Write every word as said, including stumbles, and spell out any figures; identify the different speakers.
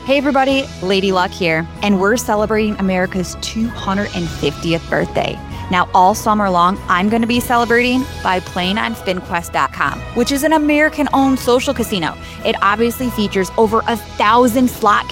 Speaker 1: Hey everybody, Lady Luck here, and we're celebrating America's two hundred fiftieth birthday. Now, all summer long, I'm going to be celebrating by playing on spin quest dot com, which is an American-owned social casino. It obviously features over a thousand slot games